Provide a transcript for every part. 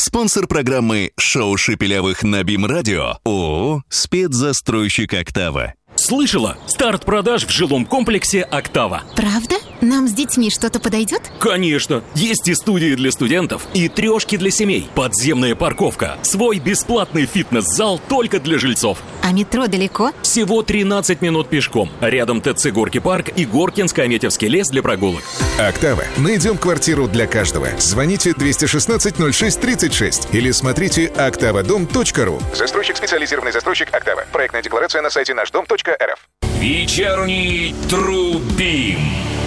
Спонсор программы «Шоу Шепелявых» на БИМ-радио ООО «Спецзастройщик Октава». Слышала? Старт продаж в жилом комплексе «Октава». Правда? Нам с детьми что-то подойдет? Конечно! Есть и студии для студентов, и трешки для семей, подземная парковка, свой бесплатный фитнес-зал только для жильцов. А метро далеко? Всего 13 минут пешком. Рядом ТЦ «Горки парк» и Горкинско-Аметьевский лес для прогулок. «Октава». Найдем квартиру для каждого. Звоните 216-06-36 или смотрите oktavadom.ru. Застройщик, специализированный застройщик «Октава». Проектная декларация на сайте нашдом.рф. Вечерний Трубим.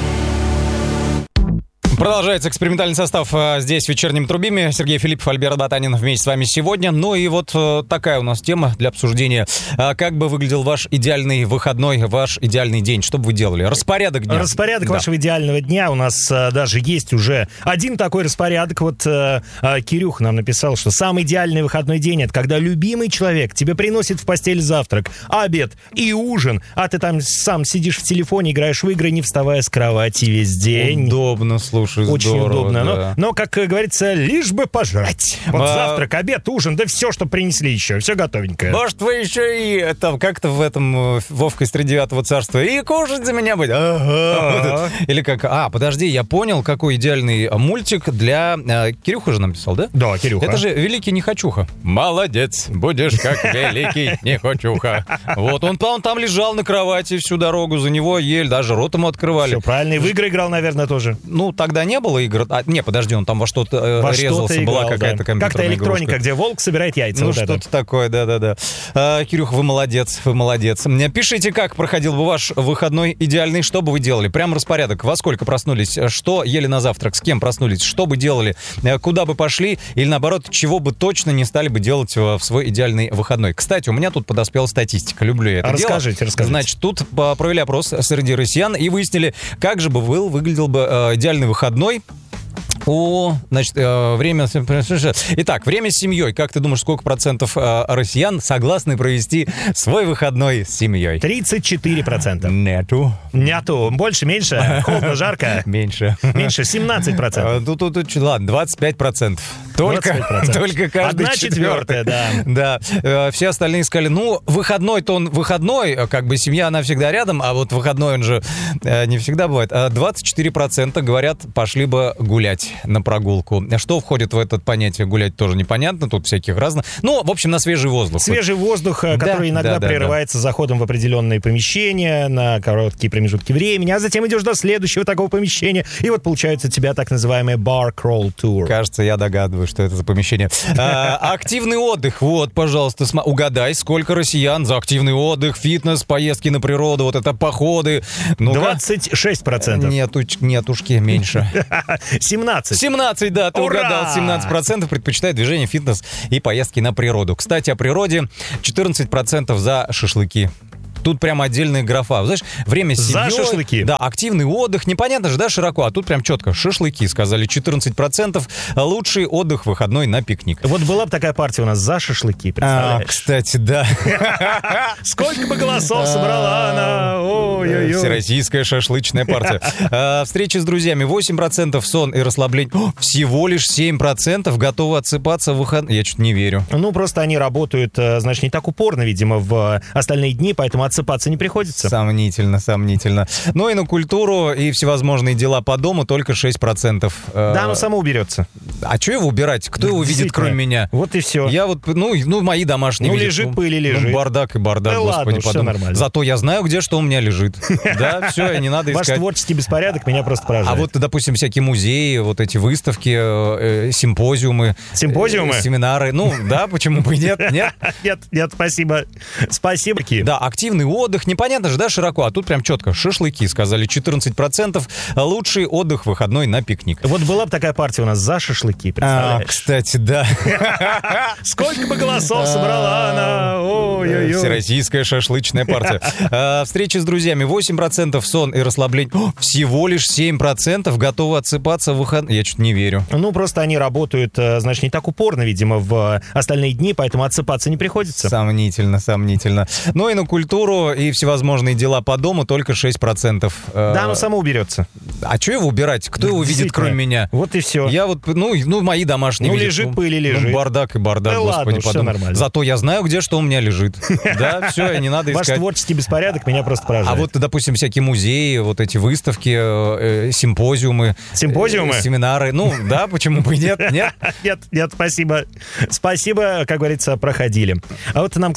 Продолжается экспериментальный состав здесь, в вечернем Трубиме. Сергей Филиппов, Альберт Батанин вместе с вами сегодня. Ну и вот такая у нас тема для обсуждения. Как бы выглядел ваш идеальный выходной, ваш идеальный день? Что бы вы делали? Распорядок дня. Распорядок вашего идеального дня. У нас даже есть уже один такой распорядок. Вот Кирюх нам написал, что самый идеальный выходной день — это когда любимый человек тебе приносит в постель завтрак, обед и ужин, а ты там сам сидишь в телефоне, играешь в игры, не вставая с кровати весь день. Удобно, слушай. Очень здорово, удобно. Да. Но, как говорится, лишь бы пожрать. Вот завтрак, обед, ужин, да все, что принесли еще. Все готовенькое. Может, вы еще и там как-то в этом Вовка из Тридевятого царства и кушать за меня будет. Ага. Или как? Подожди, я понял, какой идеальный мультик для... Кирюха же нам писал, да? Да, Кирюха. Это же «Великий Нехочуха». Молодец, будешь как великий Нехочуха. Вот, он там лежал на кровати всю дорогу, за него ели, даже рот ему открывали. Все правильно, и в игры играл, наверное, тоже. Ну, тогда не было игр. Подожди, он там во что-то резался, что-то была играл, какая-то компьютерная как-то электроника, игрушка. где волк собирает яйца. Ну, вот что-то это. такое, да-да-да. Кирюх, вы молодец, вы молодец. Пишите, как проходил бы ваш выходной идеальный, что бы вы делали? Прям распорядок. Во сколько проснулись? Что ели на завтрак? С кем проснулись? Что бы делали? Куда бы пошли? Или, наоборот, чего бы точно не стали бы делать в свой идеальный выходной? Кстати, у меня тут подоспела статистика. Люблю это дело. Расскажите. Значит, тут провели опрос среди россиян и выяснили, как же бы выглядел бы идеальный выходной. Время... Итак, время с семьей. Как ты думаешь, сколько процентов россиян согласны провести свой выходной с семьей? 34%. Нету. Больше, меньше? Холодно, жарко? Меньше. Меньше, 17%. Ладно, 25%. Только каждый 1/4, да. Да. Все остальные сказали, выходной-то он выходной, как бы семья, она всегда рядом, а вот выходной он же не всегда бывает. 24% говорят, пошли бы гулять на прогулку. Что входит в это понятие гулять, тоже непонятно, тут всяких разных. В общем, на свежий воздух. Свежий воздух, который иногда прерывается заходом в определенные помещения на короткие промежутки времени, а затем идешь до следующего такого помещения, и вот получается у тебя так называемый bar crawl tour. Кажется, я догадываюсь, что это за помещение. Активный отдых. Вот, пожалуйста, угадай, сколько россиян за активный отдых, фитнес, поездки на природу, вот это походы. 26%. Нетушки, меньше. 17, да, ты угадал. 17% предпочитают движение, фитнес и поездки на природу. Кстати, о природе 14% за шашлыки. Тут прям отдельная графа. Знаешь, время с семьей. За шашлыки. Да, активный отдых. Непонятно же, да, широко. А тут прям четко. Шашлыки, сказали 14%. Лучший отдых выходной на пикник. Вот была бы такая партия у нас за шашлыки, представляешь? Кстати, да. Сколько бы голосов собрала она. Ой-ой-ой. Всероссийская шашлычная партия. Встречи с друзьями 8%, сон и расслабление. Всего лишь 7% готовы отсыпаться в выходные. Я что-то не верю. Просто они работают, значит, не так упорно, видимо, в остальные дни, поэтому отсыпаться не приходится. Сомнительно. И на культуру и всевозможные дела по дому только 6%. Да, оно само уберется. А что его убирать? Кто его видит, кроме меня? Вот и все. Я вот, мои домашние видят. Лежит пыль и лежит. Бардак и бардак, да господи, ладно, все нормально. Зато я знаю, где что у меня лежит. Да, все, не надо искать. Ваш творческий беспорядок меня просто поражает. А вот, допустим, всякие музеи, вот эти выставки, симпозиумы. Симпозиумы? Семинары. Да, почему бы и нет? Нет, спасибо. Спасибо. Да, активный отдых. Непонятно же, да, широко. А тут прям четко. Шашлыки, сказали 14%. Лучший отдых выходной на пикник. Вот была бы такая партия у нас за шашлыки, представляешь? Кстати, да. Сколько бы голосов собрала она. Ой-ой-ой. Всероссийская шашлычная партия. Встречи с друзьями 8%, сон и расслабление. Всего лишь 7% готовы отсыпаться в выходные. Я что-то не верю. Просто они работают, значит, не так упорно, видимо, в остальные дни, поэтому отсыпаться не приходится. Сомнительно. И на культуру и всевозможные дела по дому только 6%. Да, оно само уберется. А что его убирать? Кто его видит, кроме меня? Вот и все. Я вот, Ну, мои домашние. Ну, видят, лежит пыль и лежит. Ну, бардак и бардак, Да господи, ладно, всё подумай. нормально. Зато я знаю, где что у меня лежит. Да, все, не надо Ваш искать. творческий беспорядок меня просто поражает. А вот, допустим, всякие музеи, вот эти выставки, симпозиумы. Симпозиумы? Семинары. Ну, да, почему бы и нет? Нет? Нет, спасибо. Спасибо, как говорится, проходили. А вот нам, кстати,